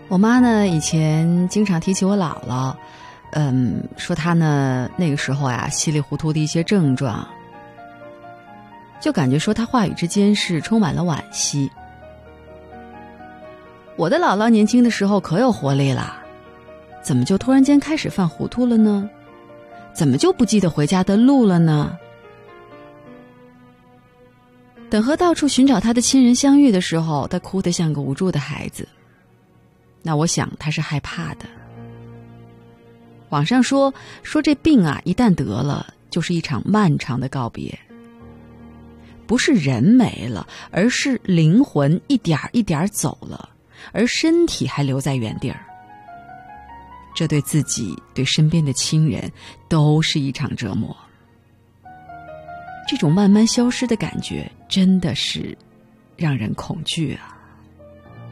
我妈呢以前经常提起我姥姥，说她呢那个时候呀稀里糊涂的一些症状，就感觉说她话语之间是充满了惋惜。我的姥姥年轻的时候可有活力了，怎么就突然间开始犯糊涂了呢？怎么就不记得回家的路了呢？等和到处寻找她的亲人相遇的时候，她哭得像个无助的孩子。那我想她是害怕的。网上说这病啊，一旦得了，就是一场漫长的告别。不是人没了，而是灵魂一点一点走了，而身体还留在原地儿。这对自己，对身边的亲人，都是一场折磨。这种慢慢消失的感觉，真的是让人恐惧啊。